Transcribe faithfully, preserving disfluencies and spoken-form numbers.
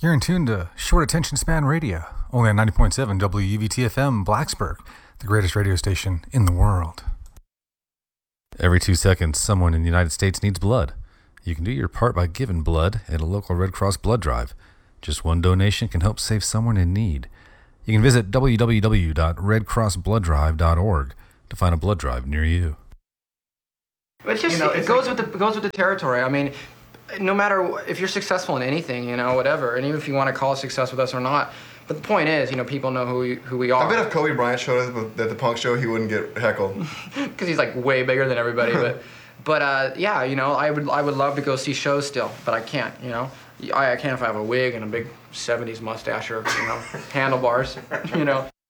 You're in tune to Short Attention Span Radio, only on ninety point seven W U V T F M Blacksburg, the greatest radio station in the world. Every two seconds, someone in the United States needs blood. You can do your part by giving blood at a local Red Cross blood drive. Just one donation can help save someone in need. You can visit w w w dot red cross blood drive dot org to find a blood drive near you. It's just, You know, it it's goes like- with the it goes with the territory. I mean, no matter if you're successful in anything, you know, whatever, and even if you want to call it success with us or not, but the point is, you know, people know who we, who we are. I bet if Kobe Bryant showed up at the punk show, he wouldn't get heckled. Because he's like way bigger than everybody. but but uh, yeah, you know, I would I would love to go see shows still, but I can't. You know, I, I can't if I have a wig and a big seventies mustache or you know handlebars. You know.